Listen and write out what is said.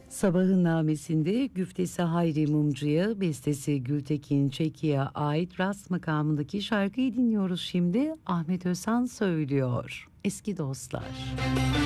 Sabahın Namesi'nde güftesi Hayri Mumcu'ya, bestesi Gültekin Çeki'ye ait Rast makamındaki şarkıyı dinliyoruz şimdi. Ahmet Özhan söylüyor. Eski Dostlar.